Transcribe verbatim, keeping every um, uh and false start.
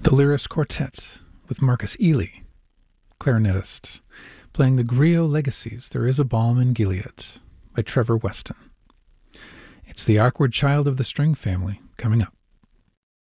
Delirious Quartet with Marcus Ely, clarinetist, playing the Griot Legacies, There Is a Balm in Gilead by Trevor Weston. It's The Awkward Child of the String Family coming up.